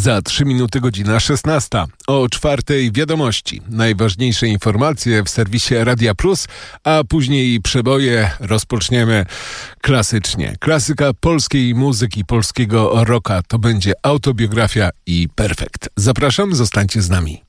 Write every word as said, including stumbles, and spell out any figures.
Za trzy minuty godzina szesnasta. O czwartej wiadomości. Najważniejsze informacje w serwisie Radia Plus, a później przeboje. Rozpoczniemy klasycznie. Klasyka polskiej muzyki, polskiego rocka. To będzie autobiografia i perfekt. Zapraszam, zostańcie z nami.